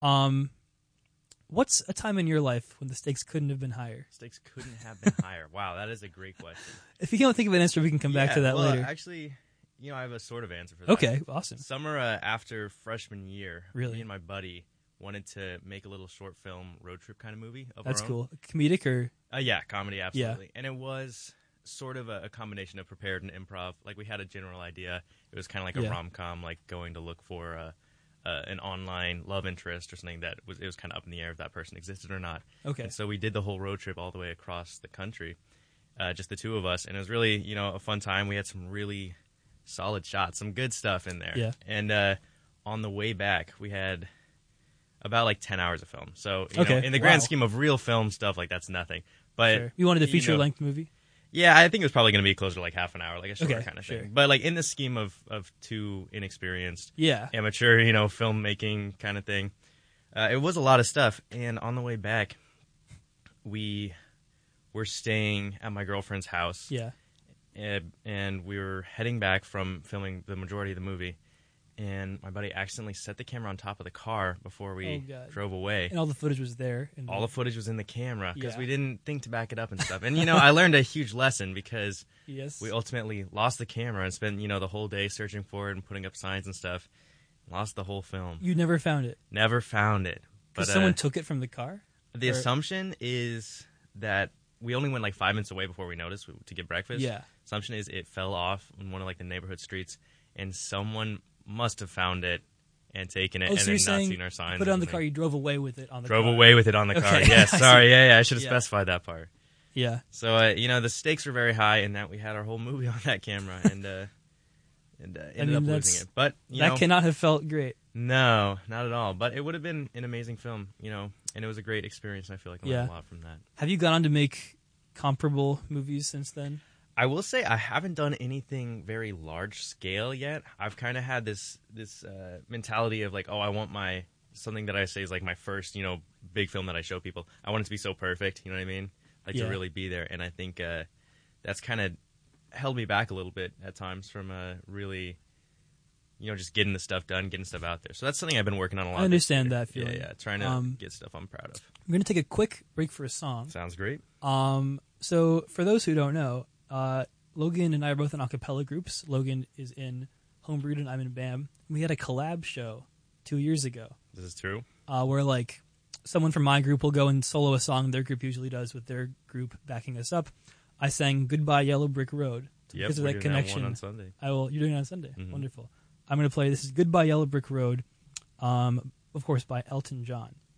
What's a time in your life when the stakes couldn't have been higher? Stakes couldn't have been higher. Wow, that is a great question. If you can't think of an answer, we can come back to that later. Actually, I have a sort of answer for that. Okay, awesome. Summer after freshman year, really? Me and my buddy wanted to make a little short film road trip kind of movie of That's our own. Cool. Comedic or? Yeah, comedy, absolutely. Yeah. And it was sort of a combination of prepared and improv. Like, we had a general idea. It was kind of like a rom-com, like going to look for an online love interest or something that it was kind of up in the air if that person existed or not. Okay. And so we did the whole road trip all the way across the country, just the two of us. And it was really, a fun time. We had some really solid shots, some good stuff in there. Yeah. And on the way back, we had about like 10 hours of film. So, in the grand scheme of real film stuff, like, that's nothing. But sure. You wanted a feature-length movie? Yeah, I think it was probably going to be closer to like half an hour, like a shorter kind of thing. But like in the scheme of two inexperienced, amateur, filmmaking kind of thing, it was a lot of stuff. And on the way back, we were staying at my girlfriend's house. Yeah. And we were heading back from filming the majority of the movie. And my buddy accidentally set the camera on top of the car before we drove away. And all the footage was there. All the footage was in the camera because we didn't think to back it up and stuff. And, I learned a huge lesson because we ultimately lost the camera and spent, the whole day searching for it and putting up signs and stuff. Lost the whole film. You never found it? Never found it. Because someone took it from the car? The assumption is that we only went like 5 minutes away before we noticed to get breakfast. Yeah. Assumption is it fell off in one of like the neighborhood streets and someone must have found it and taken it and then not seen our signs. Put it on the car. You drove away with it on the car. Drove away with it on the car. Yes. Sorry. Yeah. I should have specified that part. Yeah. So, the stakes were very high in that we had our whole movie on that camera and ended up losing it. But, that cannot have felt great. No, not at all. But it would have been an amazing film, and it was a great experience. I feel like I learned a lot from that. Have you gone on to make comparable movies since then? I will say I haven't done anything very large scale yet. I've kind of had this mentality of like, I want something that I say is like my first, big film that I show people. I want it to be so perfect, you know what I mean? Like to really be there. And I think that's kind of held me back a little bit at times from really, just getting the stuff done, getting stuff out there. So that's something I've been working on a lot. I understand that feeling. Yeah, trying to get stuff I'm proud of. I'm going to take a quick break for a song. Sounds great. So for those who don't know, Logan and I are both in a cappella groups. Logan is in Homebrewed and I'm in BAM. We had a collab show 2 years ago. This is true. Where like someone from my group will go and solo a song their group usually does with their group backing us up. I sang Goodbye Yellow Brick Road because of that connection. That one on Sunday. You're doing it on Sunday. Mm-hmm. Wonderful. I'm going to play this is Goodbye Yellow Brick Road, of course by Elton John.